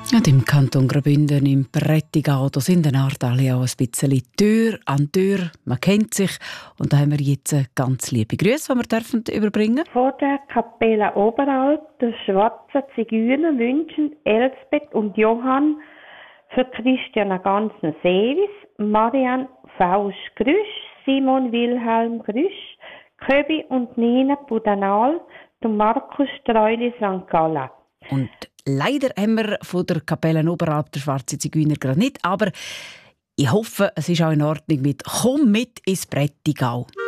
Und im Kanton Graubünden, im Prättigau, da sind eine Art alle auch ein bisschen Tür an Tür. Man kennt sich. Und da haben wir jetzt ganz liebe Grüße, die wir dürfen überbringen. Vor der Kapelle Oberalp, der Schwarze Zigeuner, wünschen Elsbeth und Johann für Christian einen ganzen Service, Marianne Fausch Grüsch, Simon Wilhelm Grüsch, Köbi und Nina Budanal, und Markus Streuli St. Gallen. Und leider haben wir von der Kapelle Oberalp der Schwarze Zigeuner gerade nicht, aber ich hoffe, es ist auch in Ordnung mit «Komm mit ins Prättigau».